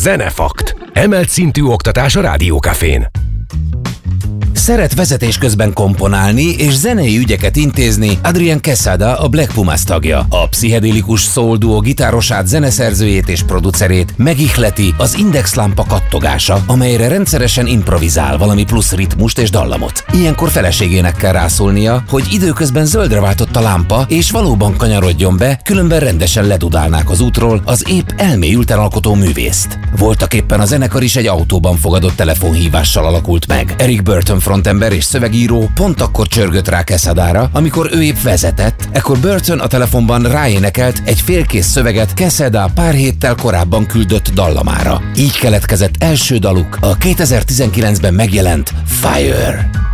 Zenefakt. Emelt szintű oktatás a Rádiókafén. Szeret vezetés közben komponálni és zenei ügyeket intézni Adrián Quesada, a Black Pumas tagja. A pszichedélikus soul duo gitárosát, zeneszerzőjét és producerét megihleti az indexlámpa kattogása, amelyre rendszeresen improvizál valami plusz ritmust és dallamot. Ilyenkor feleségének kell rászólnia, hogy időközben zöldre váltott a lámpa, és valóban kanyarodjon be, különben rendesen ledudálnák az útról az épp elmélyülten alkotó művészt. Voltaképpen a zenekar is egy autóban fogadott telefonhívással alakult meg. Eric Burton frontember és szövegíró pont akkor csörgött rá Quesadára, amikor ő épp vezetett, ekkor Burton a telefonban ráénekelt egy félkész szöveget Quesada pár héttel korábban küldött dallamára. Így keletkezett első daluk, a 2019-ben megjelent Fire.